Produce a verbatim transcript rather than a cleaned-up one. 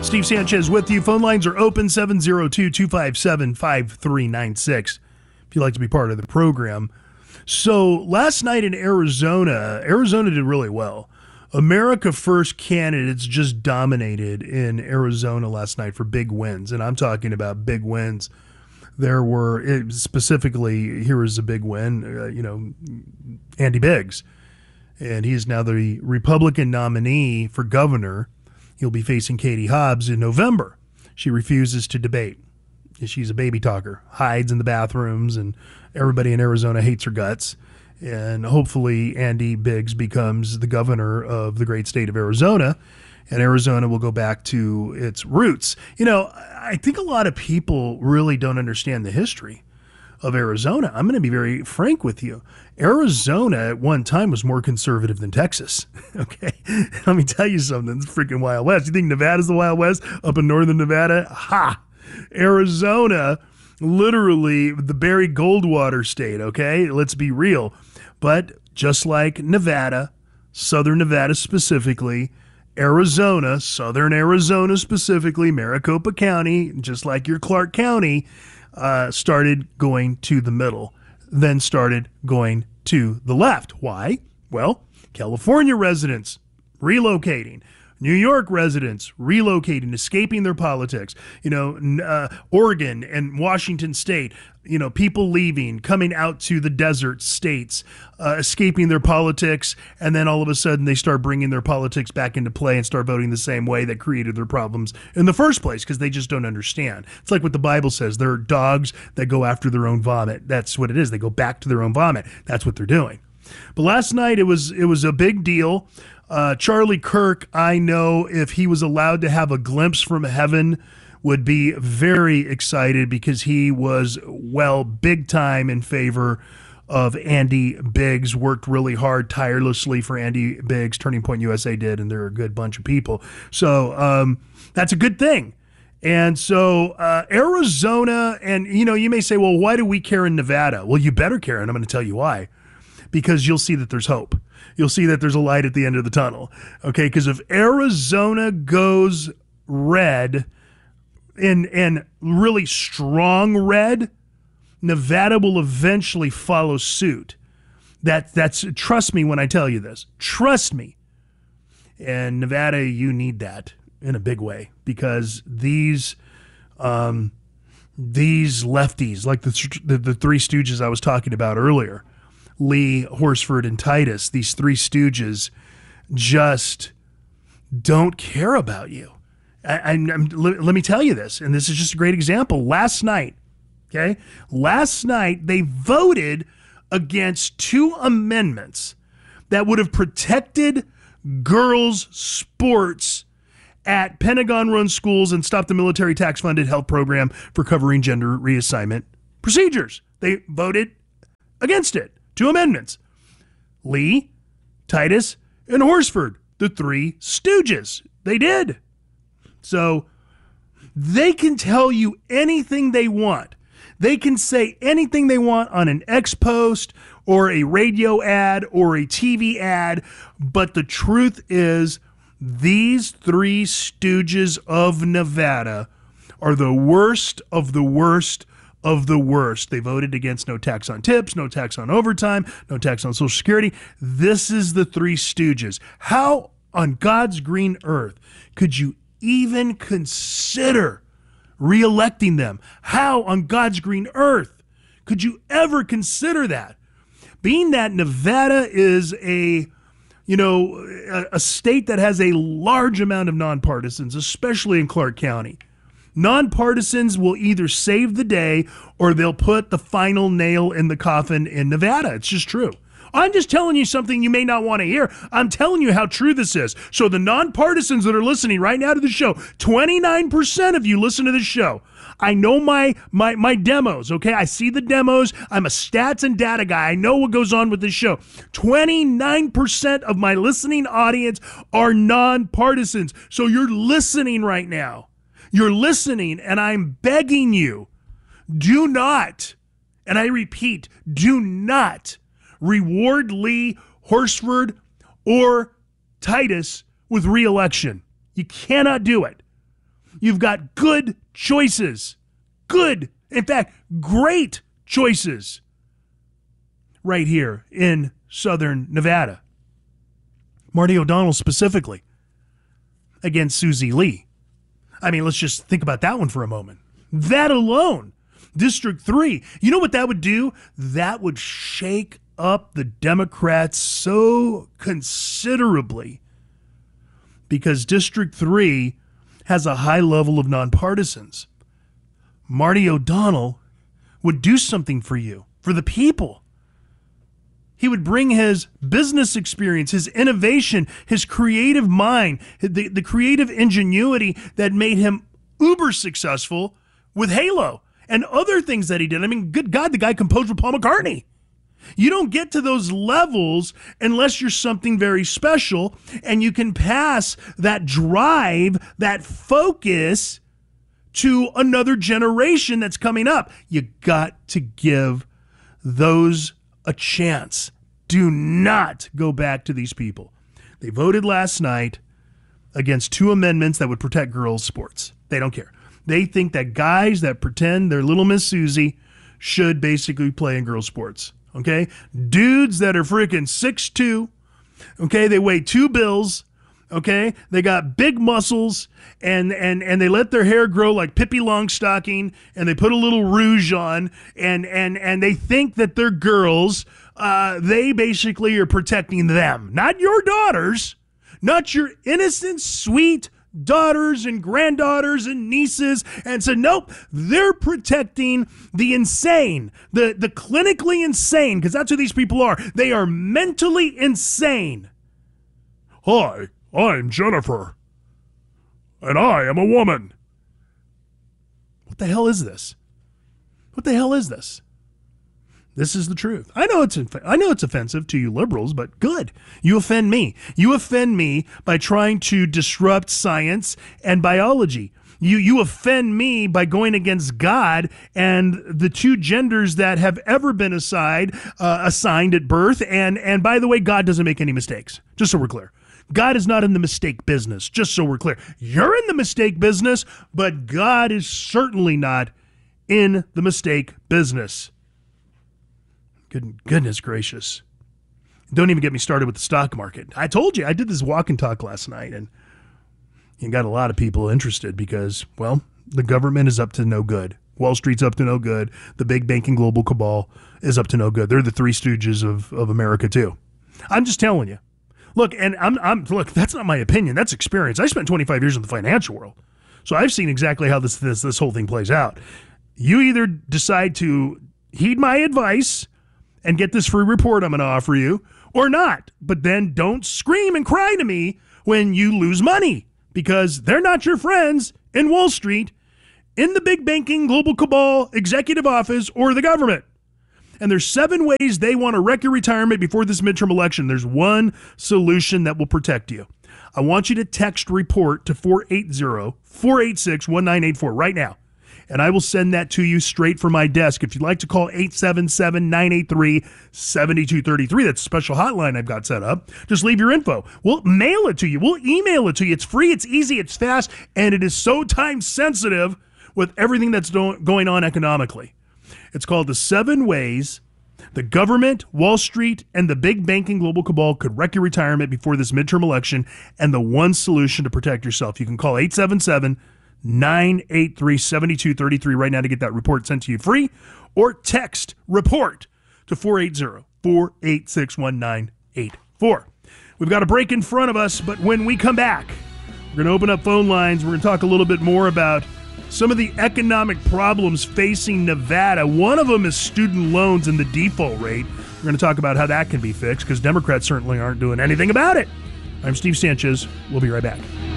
Steve Sanchez with you. Phone lines are open, seven oh two, two five seven, five three nine six if you'd like to be part of the program. So last night in Arizona, Arizona did really well. America First candidates just dominated in Arizona last night for big wins, and I'm talking about big wins. There were, it, specifically, here is a big win, uh, you know, Andy Biggs. And he is now the Republican nominee for governor. He'll be facing Katie Hobbs in November. She refuses to debate. She's a baby talker, hides in the bathrooms, and everybody in Arizona hates her guts. And hopefully Andy Biggs becomes the governor of the great state of Arizona, and Arizona will go back to its roots. You know, I think a lot of people really don't understand the history of Arizona. I'm going to be very frank with you. Arizona at one time was more conservative than Texas. Okay. Let me tell you something. It's freaking Wild West. You think Nevada's the Wild West up in northern Nevada? Ha! Arizona, literally the Barry Goldwater state. Okay. Let's be real. But just like Nevada, southern Nevada specifically, Arizona, southern Arizona specifically, Maricopa County, just like your Clark County, uh, started going to the middle, then started going to the left. Why? Well, California residents relocating, New York residents relocating, escaping their politics, you know, uh, Oregon and Washington State, you know, people leaving, coming out to the desert states, uh, escaping their politics, and then all of a sudden they start bringing their politics back into play and start voting the same way that created their problems in the first place because they just don't understand. It's like what the Bible says. There are dogs that go after their own vomit. That's what it is. They go back to their own vomit. That's what they're doing. But last night it was it was a big deal. Uh, Charlie Kirk, I know if he was allowed to have a glimpse from heaven, would be very excited because he was, well, big time in favor of Andy Biggs, worked really hard, tirelessly for Andy Biggs. Turning Point U S A did, and they're a good bunch of people. So um, that's a good thing. And so uh, Arizona, and, you know, you may say, well, why do we care in Nevada? Well, you better care, and I'm going to tell you why. Because you'll see that there's hope. You'll see that there's a light at the end of the tunnel. Okay, because if Arizona goes red, and and really strong red, Nevada will eventually follow suit. That that's trust me when I tell you this. Trust me. And Nevada, you need that in a big way because these um, these lefties, like the, the the three stooges I was talking about earlier, Lee, Horsford, and Titus, these three stooges, just don't care about you. I, I'm, I'm, let, let me tell you this, and this is just a great example. Last night, okay, last night they voted against two amendments that would have protected girls' sports at Pentagon-run schools and stopped the military tax-funded health program for covering gender reassignment procedures. They voted against it. Two amendments. Lee, Titus, and Horsford, the three stooges. They did. So they can tell you anything they want. They can say anything they want on an X post or a radio ad or a T V ad, but the truth is these three stooges of Nevada are the worst of the worst of the worst. They voted against no tax on tips, no tax on overtime, no tax on Social Security. This is the three stooges. How on God's green earth could you even consider re-electing them? How on God's green earth could you ever consider that? Being that Nevada is a, you know, a, a state that has a large amount of nonpartisans, especially in Clark County. Nonpartisans will either save the day or they'll put the final nail in the coffin in Nevada. It's just true. I'm just telling you something you may not want to hear. I'm telling you how true this is. So the nonpartisans that are listening right now to the show, twenty-nine percent of you listen to the show. I know my my my demos, okay? I see the demos. I'm a stats and data guy. I know what goes on with this show. twenty-nine percent of my listening audience are nonpartisans. So you're listening right now. You're listening, and I'm begging you, do not, and I repeat, do not reward Lee, Horsford, or Titus with re-election. You cannot do it. You've got good choices. Good, in fact, great choices right here in Southern Nevada. Marty O'Donnell specifically against Susie Lee. I mean, let's just think about that one for a moment. That alone, District three, you know what that would do? That would shake up the Democrats so considerably because District three has a high level of nonpartisans. Marty O'Donnell would do something for you, for the people. He would bring his business experience, his innovation, his creative mind, the, the creative ingenuity that made him uber successful with Halo and other things that he did. I mean, good God, the guy composed with Paul McCartney. You don't get to those levels unless you're something very special, and you can pass that drive, that focus to another generation that's coming up. You got to give those a chance. Do not go back to these people. They voted last night against two amendments that would protect girls' sports. They don't care. They think that guys that pretend they're Little Miss Susie should basically play in girls' sports. Okay? Dudes that are freaking six two, okay? They weigh two bills, okay? They got big muscles, and and and they let their hair grow like Pippi Longstocking, and they put a little rouge on, and and and they think that they're girls. Uh, they basically are protecting them, not your daughters, not your innocent, sweet daughters and granddaughters and nieces, and said, nope, they're protecting the insane, the, the clinically insane, because that's who these people are. They are mentally insane. Hi, I'm Jennifer, and I am a woman. What the hell is this? What the hell is this? This is the truth. I know it's I know it's offensive to you liberals, but good. You offend me. You offend me by trying to disrupt science and biology. You you offend me by going against God and the two genders that have ever been aside, uh, assigned at birth. And, and by the way, God doesn't make any mistakes, just so we're clear. God is not in the mistake business, just so we're clear. You're in the mistake business, but God is certainly not in the mistake business. Good, goodness gracious. Don't even get me started with the stock market. I told you, I did this walk and talk last night, and you got a lot of people interested because, well, the government is up to no good. Wall Street's up to no good. The big banking global cabal is up to no good. They're the three stooges of, of America, too. I'm just telling you. Look, and I'm, I'm look, that's not my opinion. That's experience. I spent twenty-five years in the financial world, so I've seen exactly how this, this, this whole thing plays out. You either decide to heed my advice and get this free report I'm going to offer you, or not. But then don't scream and cry to me when you lose money, because they're not your friends in Wall Street, in the big banking global cabal executive office, or the government. And there's seven ways they want to wreck your retirement before this midterm election. There's one solution that will protect you. I want you to text REPORT to four eight zero, four eight six, one nine eight four right now. And I will send that to you straight from my desk. If you'd like to call eight seven seven, nine eight three, seven two three three, that's a special hotline I've got set up. Just leave your info. We'll mail it to you. We'll email it to you. It's free, it's easy, it's fast, and it is so time sensitive with everything that's do- going on economically. It's called The Seven Ways the Government, Wall Street, and the Big Banking Global Cabal Could Wreck Your Retirement Before This Midterm Election, and the one solution to protect yourself. You can call eight seven seven, nine eight three, seven two three three right now to get that report sent to you free, or text REPORT to four eight zero, four eight six, one nine eight four. We've got a break in front of us, but when we come back, we're going to open up phone lines. We're going to talk a little bit more about some of the economic problems facing Nevada. One of them is student loans and the default rate. We're going to talk about how that can be fixed, because Democrats certainly aren't doing anything about it. I'm Steve Sanchez. We'll be right back.